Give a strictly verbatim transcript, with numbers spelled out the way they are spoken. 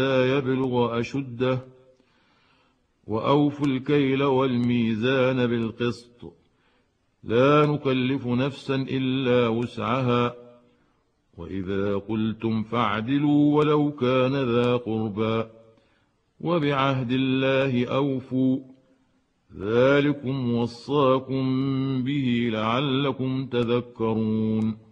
يبلغ أشده وأوفوا الكيل والميزان بالقسط لا نكلف نفسا إلا وسعها وإذا قلتم فاعدلوا ولو كان ذا قربى وبعهد الله أوفوا ذلكم وصاكم به لعلكم تذكرون.